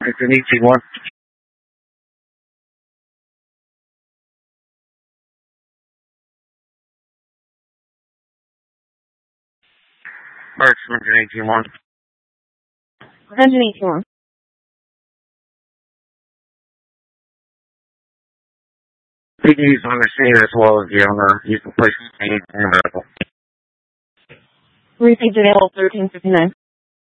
It's an 18-1. Birch, 18-1. 181. PD's on the scene as well as the owner. You can place the scene in the medical. Received available 1359.